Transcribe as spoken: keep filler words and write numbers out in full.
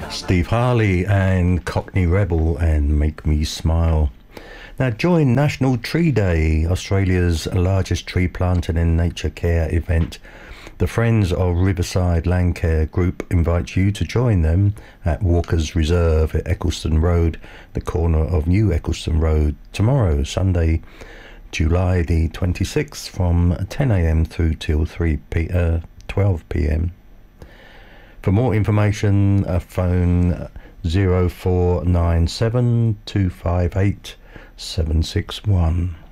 Steve Harley and Cockney Rebel and Make Me Smile. Now join National Tree Day, Australia's largest tree planting and nature care event. The Friends of Riverside Land Care Group invite you to join them at Walker's Reserve at Eccleston Road, the corner of New Eccleston Road, tomorrow, Sunday, July the twenty-sixth, from ten a m through till three p uh, twelve p m. For more information, uh, phone zero four nine seven two five eight seven six one.